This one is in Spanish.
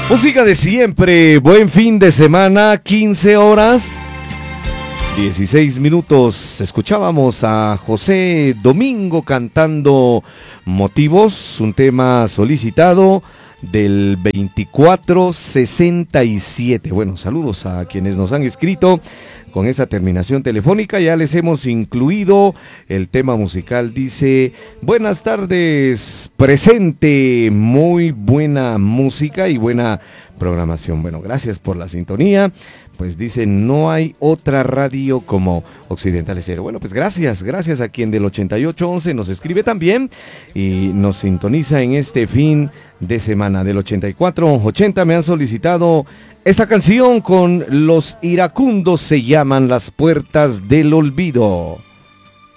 Música de siempre, buen fin de semana, 15 horas, 16 minutos. Escuchábamos a José Domingo cantando Motivos, un tema solicitado del 2467. Bueno, saludos a quienes nos han escrito con esa terminación telefónica. Ya les hemos incluido el tema musical. Dice: buenas tardes, presente, muy buena música y buena programación. Bueno, gracias por la sintonía. Pues dice, no hay otra radio como Occidental Estéreo. Bueno, pues gracias a quien del 8811 nos escribe también y nos sintoniza en este fin de semana. Del 8480 me han solicitado esta canción con Los Iracundos, se llaman Las Puertas del Olvido.